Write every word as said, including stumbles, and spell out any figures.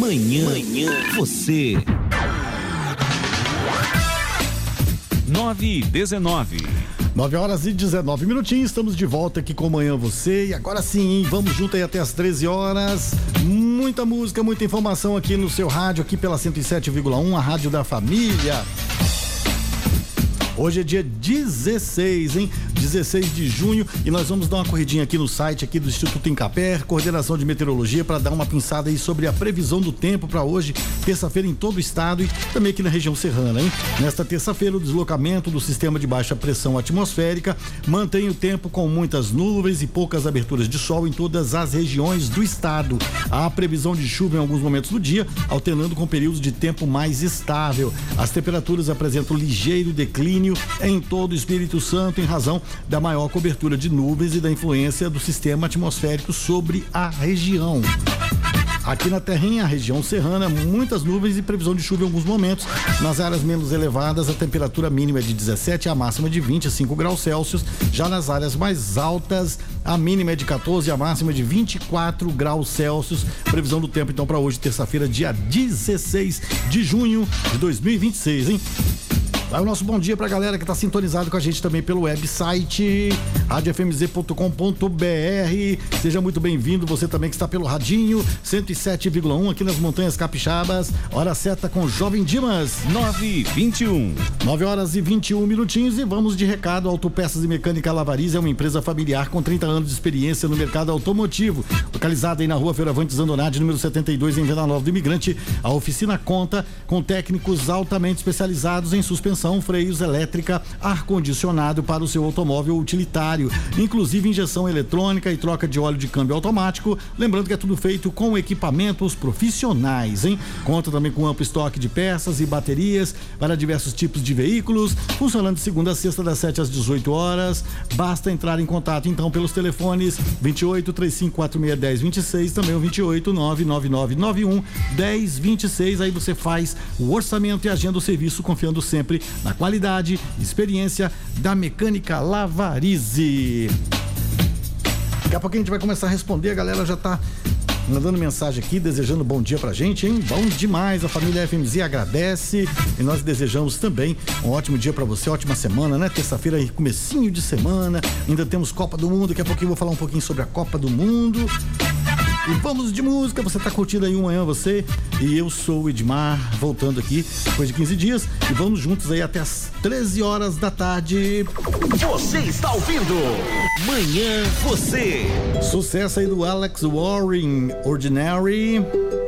Manhã, Manhã você. nove e dezenove. nove horas e dezenove minutinhos, estamos de volta aqui com Manhã Você. E agora sim, hein? Vamos junto aí até as treze horas. Muita música, muita informação aqui no seu rádio, aqui pela cento e sete vírgula um, a rádio da família. Hoje é dia dezesseis, hein? dezesseis de junho, e nós vamos dar uma corridinha aqui no site aqui do Instituto Incapé, Coordenação de Meteorologia, para dar uma pinçada aí sobre a previsão do tempo para hoje, terça-feira, em todo o estado e também aqui na região serrana, hein? Nesta terça-feira, o deslocamento do sistema de baixa pressão atmosférica mantém o tempo com muitas nuvens e poucas aberturas de sol em todas as regiões do estado. Há previsão de chuva em alguns momentos do dia, alternando com períodos de tempo mais estável. As temperaturas apresentam ligeiro declínio em todo o Espírito Santo em razão da maior cobertura de nuvens e da influência do sistema atmosférico sobre a região. Aqui na terrinha, a região serrana, muitas nuvens e previsão de chuva em alguns momentos. Nas áreas menos elevadas, a temperatura mínima é de dezessete, a máxima de vinte e cinco graus Celsius. Já nas áreas mais altas, a mínima é de quatorze, a máxima de vinte e quatro graus Celsius. Previsão do tempo, então, para hoje, terça-feira, dia dezesseis de junho de dois mil e vinte e seis, hein? Vai o nosso bom dia pra galera que tá sintonizado com a gente também pelo website rádio f m z ponto com ponto b r. Seja muito bem-vindo, você também que está pelo radinho cento e sete vírgula um aqui nas Montanhas Capixabas. Hora certa com Jovem Dimas. nove e vinte e um. nove horas e vinte e um minutinhos e vamos de recado. Autopeças e Mecânica Lavariz é uma empresa familiar com trinta anos de experiência no mercado automotivo. Localizada aí na rua Fioravante Zandonade, número setenta e dois, em Venda Nova do Imigrante. A oficina conta com técnicos altamente especializados em suspensão, freios, elétrica, ar-condicionado para o seu automóvel utilitário, inclusive injeção eletrônica e troca de óleo de câmbio automático. Lembrando que é tudo feito com equipamentos profissionais, hein? Conta também com amplo estoque de peças e baterias para diversos tipos de veículos, funcionando de segunda a sexta das sete às dezoito horas. Basta entrar em contato então pelos telefones vinte e oito, três cinco quatro seis, um zero dois seis, também o vinte e oito, nove nove nove nove um, um zero dois seis. Aí você faz o orçamento e agenda o serviço, confiando sempre na qualidade e experiência da Mecânica Lavarize. Daqui a pouquinho a gente vai começar a responder, a galera já tá mandando mensagem aqui, desejando bom dia pra gente, hein? Bom demais, a família F M Z agradece e nós desejamos também um ótimo dia pra você, ótima semana, né? Terça-feira aí, comecinho de semana, ainda temos Copa do Mundo, daqui a pouquinho eu vou falar um pouquinho sobre a Copa do Mundo. E vamos de música, você tá curtindo aí um Manhã Você, e eu sou o Edmar, voltando aqui depois de quinze dias, e vamos juntos aí até as treze horas da tarde. Você está ouvindo Manhã Você. Sucesso aí do Alex Warren, Ordinary.